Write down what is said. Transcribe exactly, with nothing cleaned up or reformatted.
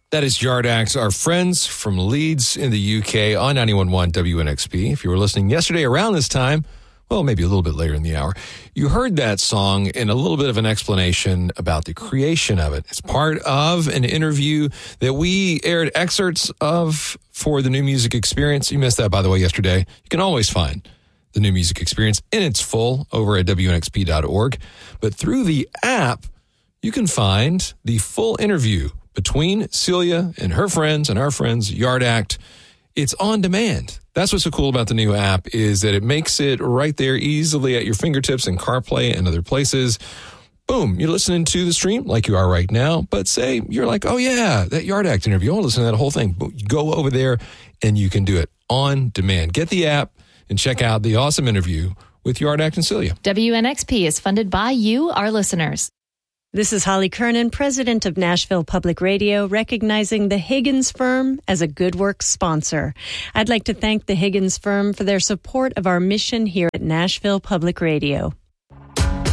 That is Yard Act, our friends from Leeds in the U K on ninety-one point one W N X P. If you were listening yesterday around this time, well, maybe a little bit later in the hour, you heard that song in a little bit of an explanation about the creation of it. It's part of an interview that we aired excerpts of for the New Music Experience. You missed that, by the way, yesterday. You can always find the New Music Experience in its full over at W N X P dot org. But through the app, you can find the full interview between Celia and her friends and our friends, Yard Act. It's on demand. That's what's so cool about the new app, is that it makes it right there easily at your fingertips in CarPlay and other places. Boom, you're listening to the stream like you are right now, but say you're like, oh yeah, that Yard Act interview, I want to listen to that whole thing. Go over there and you can do it on demand. Get the app and check out the awesome interview with Yard Act and Celia. W N X P is funded by you, our listeners. This is Holly Kernan, president of Nashville Public Radio, recognizing the Higgins Firm as a Good Works sponsor. I'd like to thank the Higgins Firm for their support of our mission here at Nashville Public Radio.